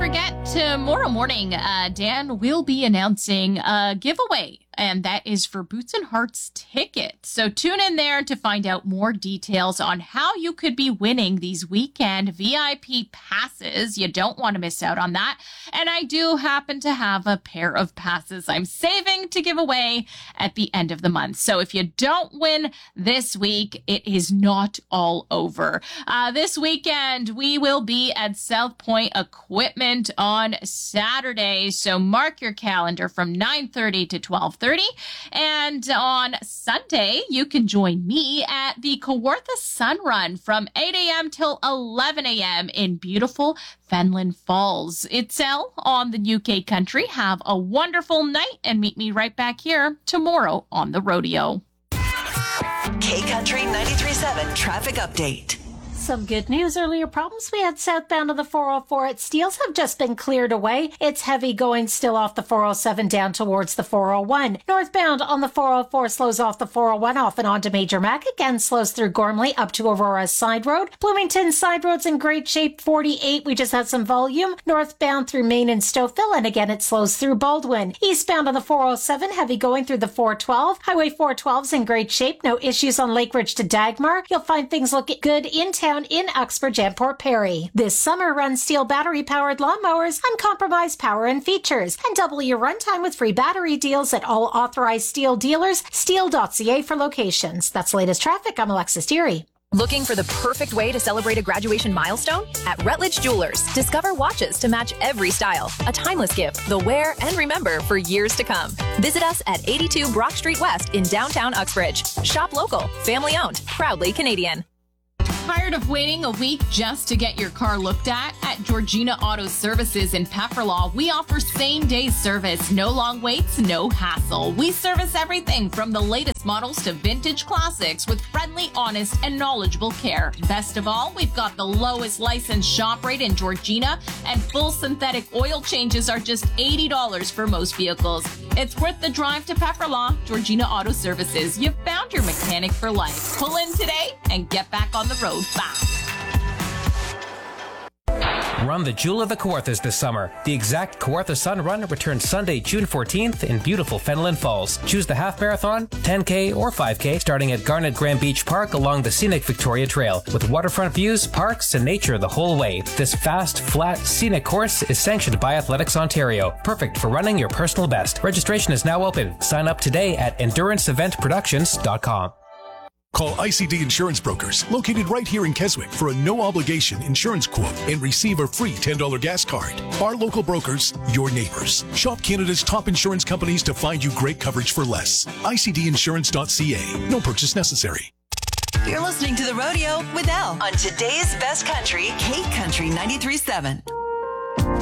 forget, tomorrow morning, Dan will be announcing a giveaway, and that is for Boots and Hearts tickets. So tune in there to find out more details on how you could be winning these weekend VIP passes. You don't want to miss out on that. And I do happen to have a pair of passes I'm saving to give away at the end of the month. So if you don't win this week, it is not all over. This weekend, we will be at South Point Equipment on Saturday. So mark your calendar from 9:30 to 12:30. And on Sunday, you can join me at the Kawartha Sun Run from 8 a.m. till 11 a.m. in beautiful Fenelon Falls. It's Elle on the UK Country. Have a wonderful night and meet me right back here tomorrow on the rodeo. K Country 93.7 traffic update. Some good news. Earlier problems we had southbound of the 404 at Steeles have just been cleared away. It's heavy going still off the 407 down towards the 401. Northbound on the 404 slows off the 401 off and onto Major Mac. Again slows through Gormley up to Aurora Side Road. Bloomington Side Road's in great shape. 48, we just had some volume. Northbound through Main and Stouffville, and again it slows through Baldwin. Eastbound on the 407, heavy going through the 412. Highway 412's in great shape. No issues on Lake Ridge to Dagmar. You'll find things looking good in town in Uxbridge and Port Perry. This summer, run Steel battery-powered lawnmowers, uncompromised power and features, and double your runtime with free battery deals at all authorized Steel dealers. Steel.ca for locations. That's latest traffic. I'm Alexis Deary. Looking for the perfect way to celebrate a graduation milestone? At Rutledge Jewelers, discover watches to match every style. A timeless gift they'll wear and remember for years to come. Visit us at 82 Brock Street West in downtown Uxbridge. Shop local, family owned, proudly Canadian. Tired of waiting a week just to get your car looked at? At Georgina Auto Services in Pefferlaw, we offer same-day service. No long waits, no hassle. We service everything from the latest models to vintage classics with friendly, honest, and knowledgeable care. Best of all, we've got the lowest licensed shop rate in Georgina, and full synthetic oil changes are just $80 for most vehicles. It's worth the drive to Pefferlaw. Georgina Auto Services. You've found your mechanic for life. Pull in today and get back on the road fast. Run the Jewel of the Kawarthas this summer. The Exact Kawartha Sun Run returns Sunday, June 14th in beautiful Fenelon Falls. Choose the half marathon, 10K, or 5K starting at Garnet Grand Beach Park along the scenic Victoria Trail with waterfront views, parks, and nature the whole way. This fast, flat, scenic course is sanctioned by Athletics Ontario. Perfect for running your personal best. Registration is now open. Sign up today at enduranceeventproductions.com. Call ICD Insurance Brokers, located right here in Keswick, for a no-obligation insurance quote and receive a free $10 gas card. Our local brokers, your neighbors. Shop Canada's top insurance companies to find you great coverage for less. ICDinsurance.ca. No purchase necessary. You're listening to The Rodeo with Elle on today's best country, K Country 93.7.